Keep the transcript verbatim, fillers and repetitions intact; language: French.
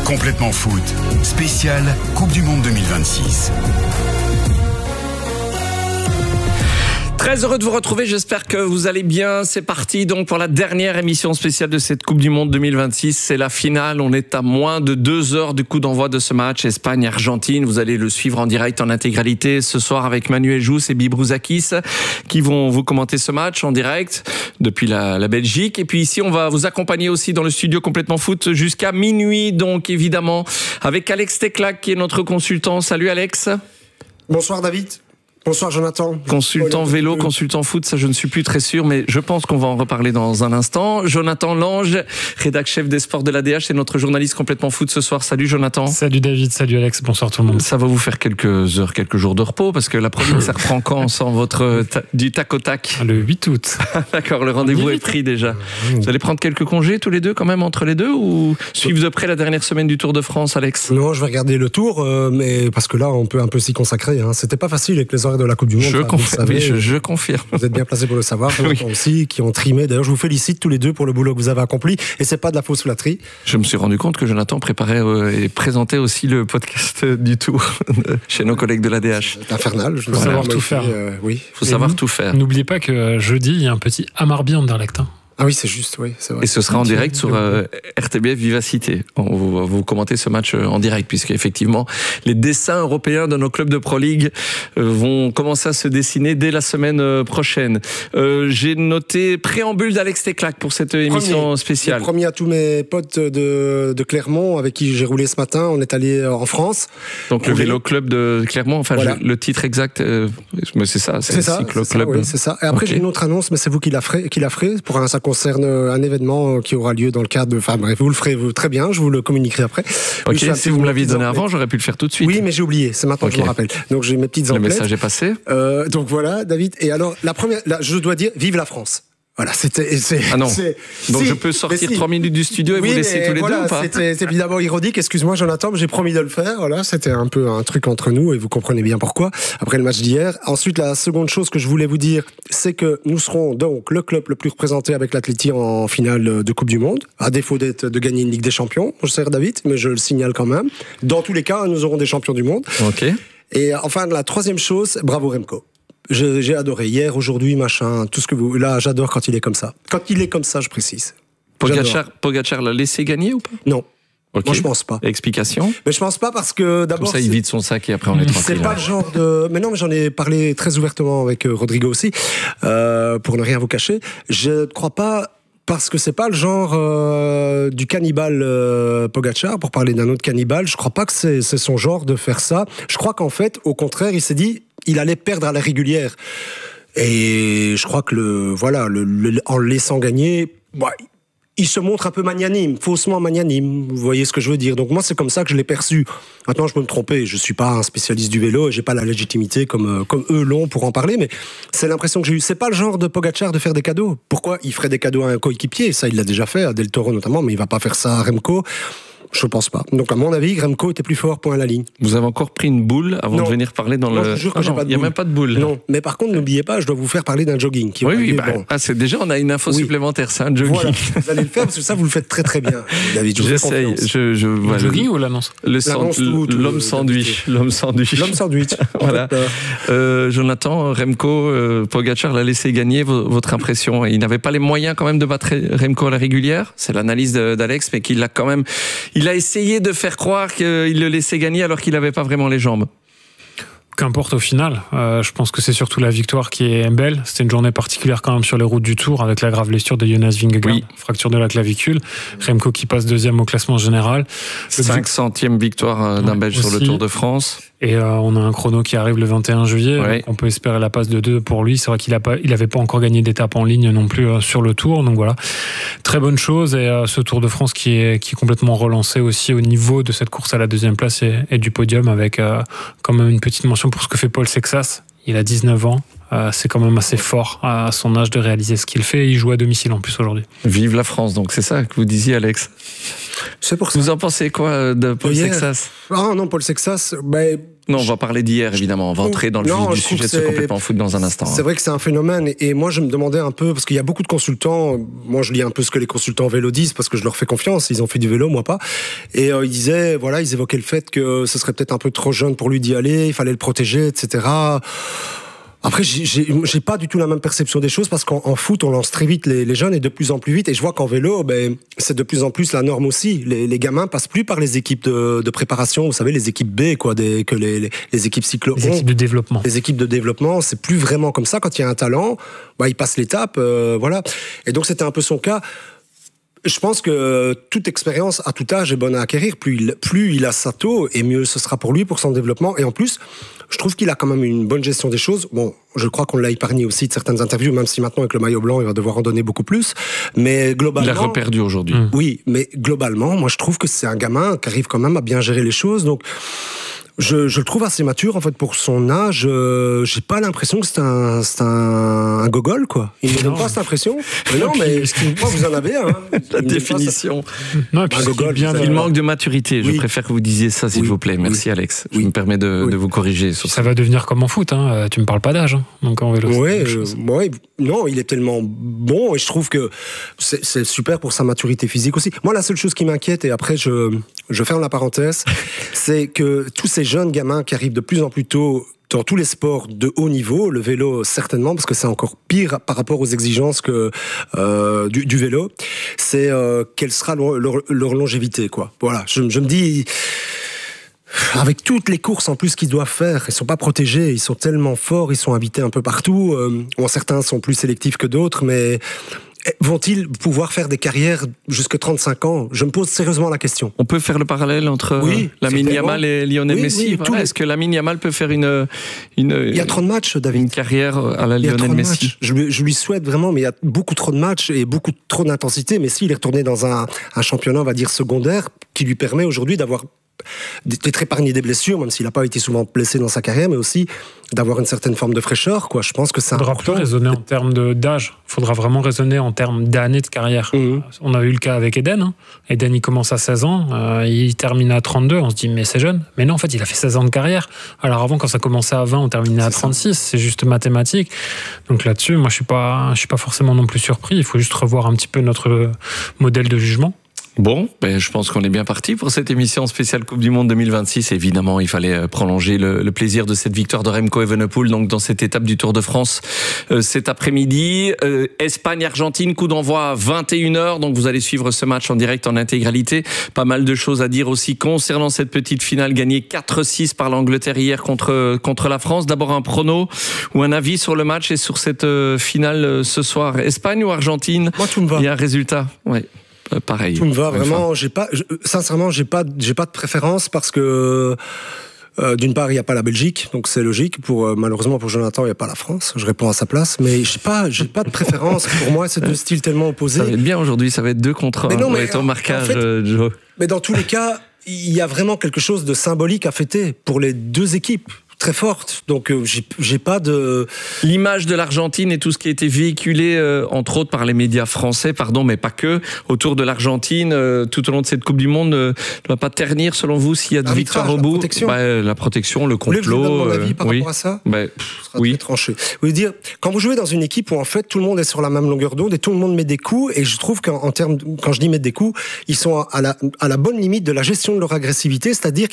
Complètement foot, spécial Coupe du Monde deux mille vingt-six. Très heureux de vous retrouver, j'espère que vous allez bien. C'est parti donc pour la dernière émission spéciale de cette Coupe du Monde deux mille vingt-six. C'est la finale, on est à moins de deux heures du coup d'envoi de ce match Espagne-Argentine. Vous allez le suivre en direct en intégralité ce soir avec Manuel Jousse et Bibrouzakis qui vont vous commenter ce match en direct depuis la, la Belgique. Et puis ici, on va vous accompagner aussi dans le studio Complètement Foot jusqu'à minuit, donc évidemment avec Alex Teclac qui est notre consultant. Salut Alex. Bonsoir David. Bonsoir Jonathan. Consultant vélo, consultant foot, ça je ne suis plus très sûr, mais je pense qu'on va en reparler dans un instant. Jonathan Lange, rédac chef des sports de l'A D H, c'est notre journaliste complètement foot ce soir. Salut Jonathan. Salut David, salut Alex, bonsoir tout le monde. Ça va vous faire quelques heures, quelques jours de repos, parce que la première, ça reprend quand sans votre ta, du tac au tac? Le huit août. D'accord, le rendez-vous est pris déjà. Vous allez prendre quelques congés tous les deux quand même entre les deux, ou suivre de près la dernière semaine du Tour de France, Alex? Non, je vais regarder le Tour, euh, mais parce que là on peut un peu s'y consacrer. Hein. C'était pas facile avec les horaires de la Coupe du Monde. Je enfin, confirme. Oui, je, je confirme. Vous êtes bien placés pour le savoir. Oui. Aussi, qui ont trimé. D'ailleurs, je vous félicite tous les deux pour le boulot que vous avez accompli. Et c'est pas de la fausse flatterie. Je me suis rendu compte que Jonathan préparait euh, et présentait aussi le podcast du Tour chez nos collègues de l'A D H. C'est infernal. Il faut savoir tout faire. Euh, oui. Il faut savoir tout faire. N'oubliez pas que jeudi, il y a un petit Amarby Anderlecht. Hein. Ah oui, c'est juste, oui, c'est vrai. Et ce sera en direct sur euh, R T B F Vivacité. On vous, vous commentez ce match en direct, puisque effectivement, les dessins européens de nos clubs de Pro League euh, vont commencer à se dessiner dès la semaine euh, prochaine. Euh, j'ai noté préambule d'Alex Teclac pour cette émission Premier, spéciale. Premier à tous mes potes de, de Clermont, avec qui j'ai roulé ce matin. On est allé en France. Donc le vélo club de Clermont, enfin voilà. je, le titre exact, euh, mais c'est ça, c'est, c'est le ça, cyclo c'est club. Ça, oui, c'est ça. Et après okay. J'ai une autre annonce, mais c'est vous qui la ferez, qui la ferez pour un ça concerne un événement qui aura lieu dans le cadre de... Enfin bref, vous le ferez vous, très bien, je vous le communiquerai après. Ok, oui, si vous me l'aviez donné avant, j'aurais pu le faire tout de suite. Oui, mais j'ai oublié, c'est maintenant okay. que je me rappelle. Donc j'ai mes petites emplettes. Le message est passé. Euh, donc voilà, David. Et alors, la première, là, je dois dire, vive la France. Voilà, c'était. C'est, ah non. C'est, Donc si, je peux sortir si. trois minutes du studio et oui, vous laisser tous les voilà, deux ou pas? C'était évidemment ironique. Excuse-moi, Jonathan, mais j'ai promis de le faire. Voilà, c'était un peu un truc entre nous et vous comprenez bien pourquoi. Après le match d'hier. Ensuite, la seconde chose que je voulais vous dire, c'est que nous serons donc le club le plus représenté avec l'Atleti en finale de Coupe du Monde, à défaut d'être de gagner une Ligue des Champions. Je sais, David, mais je le signale quand même. Dans tous les cas, nous aurons des champions du monde. Ok. Et enfin, la troisième chose, bravo Remco. Je, j'ai adoré hier, aujourd'hui, machin, tout ce que vous... Là, j'adore quand il est comme ça. Quand il est comme ça, je précise. Pogacar, Pogacar l'a laissé gagner ou pas? Non. Okay. Moi, je pense pas. Explication? Mais je pense pas parce que d'abord... Comme ça, il vide son sac et après on est tranquille. C'est pas le genre de... Mais non, mais j'en ai parlé très ouvertement avec Rodrigo aussi, euh, pour ne rien vous cacher. Je ne crois pas... Parce que c'est pas le genre euh, du cannibale euh, Pogacar, pour parler d'un autre cannibale. Je crois pas que c'est, c'est son genre de faire ça. Je crois qu'en fait, au contraire, il s'est dit, il allait perdre à la régulière. Et je crois que le, voilà, le, le, en le laissant gagner, bah, il se montre un peu magnanime, faussement magnanime. Vous voyez ce que je veux dire? Donc moi, c'est comme ça que je l'ai perçu. Maintenant, je peux me tromper. Je suis pas un spécialiste du vélo et j'ai pas la légitimité comme comme eux l'ont pour en parler. Mais c'est l'impression que j'ai eue. C'est pas le genre de Pogacar de faire des cadeaux. Pourquoi il ferait des cadeaux à un coéquipier? Ça, il l'a déjà fait à Del Toro notamment, mais il va pas faire ça à Remco. Je pense pas. Donc à mon avis, Remco était plus fort, point à la ligne. Vous avez encore pris une boule avant non. de venir parler dans non, le... Je jure que ah j'ai non, pas de il n'y a même pas de boule. Non, mais par contre, n'oubliez pas, je dois vous faire parler d'un jogging. Qui oui, oui, lieu, bah, bon. ah, c'est déjà, on a une info oui. supplémentaire, c'est un jogging. Voilà, vous allez le faire parce que ça, vous le faites très très bien, David. Je J'essaye. Je, je, le voilà, jogging ou l'annonce? Le l'annonce tout, tout, L'homme sandwich. L'homme sandwich. L'homme sandwich. Voilà. Euh, Jonathan, Remco, euh, Pogacar l'a laissé gagner. Votre impression? Il n'avait pas les moyens quand même de battre Remco à la régulière. C'est l'analyse d'Alex, mais qu'il a quand même, il a essayé de faire croire que il le laissait gagner alors qu'il n'avait pas vraiment les jambes. Qu'importe au final, euh, je pense que c'est surtout la victoire qui est belle. C'était une journée particulière quand même sur les routes du Tour avec la grave blessure de Jonas Vingegaard, oui. fracture de la clavicule. Remco qui passe deuxième au classement général. cinq centième victoire d'un ouais, Belge sur le Tour de France. Et euh, on a un chrono qui arrive le vingt et un juillet. Ouais. On peut espérer la passe de deux pour lui. C'est vrai qu'il a pas, il avait pas encore gagné d'étape en ligne non plus euh, sur le Tour. Donc voilà, très bonne chose. Et euh, ce Tour de France qui est qui est complètement relancé aussi au niveau de cette course à la deuxième place et, et du podium avec euh, quand même une petite mention pour ce que fait Paul Sexas. Il a dix-neuf ans. Euh, c'est quand même assez fort à son âge de réaliser ce qu'il fait. Et il joue à domicile en plus aujourd'hui. Vive la France, donc c'est ça que vous disiez, Alex. C'est pour ça. Vous en pensez quoi de Paul Hier, Sexas? Ah non, Paul Sexas, ben, Non, on va parler d'hier, évidemment. On va entrer dans le vif du sujet de ce complètement foot dans un instant. C'est vrai que c'est un phénomène. Et moi, je me demandais un peu, parce qu'il y a beaucoup de consultants, moi, je lis un peu ce que les consultants vélo disent, parce que je leur fais confiance. Ils ont fait du vélo, moi pas. Et euh, ils disaient, voilà, ils évoquaient le fait que ce serait peut-être un peu trop jeune pour lui d'y aller, il fallait le protéger, et cetera. Après, j'ai, j'ai, j'ai pas du tout la même perception des choses, parce qu'en en foot, on lance très vite les, les jeunes et de plus en plus vite. Et je vois qu'en vélo, ben, c'est de plus en plus la norme aussi. Les, les gamins passent plus par les équipes de, de préparation, vous savez, les équipes B, quoi, des, que les, les, les équipes cyclo. Les équipes de développement. Les équipes de développement, c'est plus vraiment comme ça. Quand il y a un talent, bah, il passe l'étape, euh, voilà. Et donc, c'était un peu son cas. Je pense que toute expérience à tout âge est bonne à acquérir. Plus il, plus il a sa tôt, et mieux ce sera pour lui, pour son développement. Et en plus, je trouve qu'il a quand même une bonne gestion des choses. Bon, je crois qu'on l'a épargné aussi de certaines interviews, même si maintenant avec le maillot blanc, il va devoir en donner beaucoup plus. Mais globalement, il a reperdu aujourd'hui. Oui, mais globalement, moi je trouve que c'est un gamin qui arrive quand même à bien gérer les choses. Donc Je, je le trouve assez mature en fait pour son âge. Euh, j'ai pas l'impression que c'est un, c'est un, un gogol quoi. Il ne donne pas cette impression. Mais non, mais moi vous en avez un. Hein. La il définition. Non, un gogol. Bien, il manque de maturité. Je oui. préfère que vous disiez ça, s'il oui. vous plaît. Merci oui. Alex. Je oui. me permets de, oui. de vous corriger. Sur ça, ça va devenir comme en foot. Hein. Tu me parles pas d'âge. Hein. Donc en vélo. Oui, euh, ouais, non, il est tellement bon et je trouve que c'est, c'est super pour sa maturité physique aussi. Moi, la seule chose qui m'inquiète et après je je ferme la parenthèse, c'est que tous ces jeunes gamins qui arrivent de plus en plus tôt dans tous les sports de haut niveau, le vélo certainement, parce que c'est encore pire par rapport aux exigences que euh, du, du vélo, c'est euh, quelle sera leur, leur, leur longévité, quoi. Voilà, je, je me dis, avec toutes les courses en plus qu'ils doivent faire, ils sont pas protégés, ils sont tellement forts, ils sont habités un peu partout. Euh, bon, certains sont plus sélectifs que d'autres, mais vont-ils pouvoir faire des carrières jusqu'à trente-cinq ans? Je me pose sérieusement la question. On peut faire le parallèle entre oui, Lamine Yamal et Lionel oui, Messi. Oui, voilà. Est-ce que Lamine Yamal peut faire une, une, il y a trop de matchs, David. Une carrière à la Lionel Messi? Je lui, je lui souhaite vraiment, mais il y a beaucoup trop de matchs et beaucoup trop d'intensité. Messi, il est retourné dans un, un championnat, on va dire, secondaire, qui lui permet aujourd'hui d'avoir d'être épargné des blessures, même s'il n'a pas été souvent blessé dans sa carrière, mais aussi d'avoir une certaine forme de fraîcheur, quoi. Je pense que c'est important. Il faudra plus raisonner en termes de, d'âge. Il faudra vraiment raisonner en termes d'années de carrière. Mmh. On a eu le cas avec Eden. Hein. Eden, il commence à seize ans, euh, il termine à trente-deux. On se dit, mais c'est jeune. Mais non, en fait, il a fait seize ans de carrière. Alors avant, quand ça commençait à vingt, on terminait à trente-six. C'est juste mathématique. Donc là-dessus, moi, je suis pas, je suis pas forcément non plus surpris. Il faut juste revoir un petit peu notre modèle de jugement. Bon, ben je pense qu'on est bien parti pour cette émission spéciale Coupe du Monde deux mille vingt-six. Évidemment, il fallait prolonger le, le plaisir de cette victoire de Remco Evenepoel, donc dans cette étape du Tour de France euh, cet après-midi. Euh, Espagne-Argentine, coup d'envoi à vingt et une heures, donc vous allez suivre ce match en direct en intégralité. Pas mal de choses à dire aussi concernant cette petite finale gagnée quatre six par l'Angleterre hier contre contre la France. D'abord un prono ou un avis sur le match et sur cette euh, finale euh, ce soir. Espagne ou Argentine? Moi, tout me va. Il y a un résultat, ouais. Euh, pareil. Tout me va vraiment. J'ai pas, je, sincèrement, j'ai pas, j'ai pas de préférence parce que euh, d'une part, il y a pas la Belgique, donc c'est logique. Pour euh, malheureusement pour Jonathan, il y a pas la France. Je réponds à sa place, mais j'ai pas, j'ai pas de préférence. Pour moi, c'est deux styles tellement opposés. Ça va être bien aujourd'hui. Ça va être deux contre un. Mais non, mais ton marquage, en fait, euh, Joe. Mais dans tous les cas, il y a vraiment quelque chose de symbolique à fêter pour les deux équipes. Très forte, donc euh, j'ai, j'ai pas de... L'image de l'Argentine et tout ce qui a été véhiculé, euh, entre autres par les médias français, pardon, mais pas que, autour de l'Argentine, euh, tout au long de cette Coupe du Monde, ne euh, doit pas ternir, selon vous, s'il y a de victoire au bout? Protection. Bah, la protection, le complot... Vous voulez que je vous donne mon avis par oui. rapport à ça? bah, Ce sera oui. très tranché. Vous voulez dire, quand vous jouez dans une équipe où en fait tout le monde est sur la même longueur d'onde et tout le monde met des coups, et je trouve qu'en en termes, quand je dis mettre des coups, ils sont à la, à la bonne limite de la gestion de leur agressivité, c'est-à-dire